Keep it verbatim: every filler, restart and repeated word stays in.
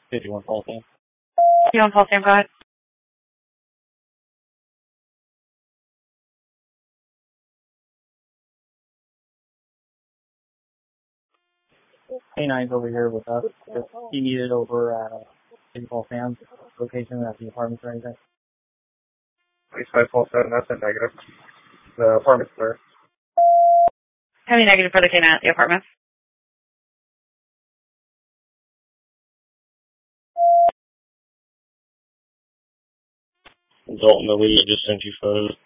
fifty-one Paul Sam. fifty-one Paul Sam, go ahead. K nine's over here with us. If he needed over at uh, fifty Paul Sam's location at the apartments or anything. twenty-five Paul Sam, that's a negative. The apartment's there. How many negative for the K nine at the apartments? Dalton, the lead just sent you photos.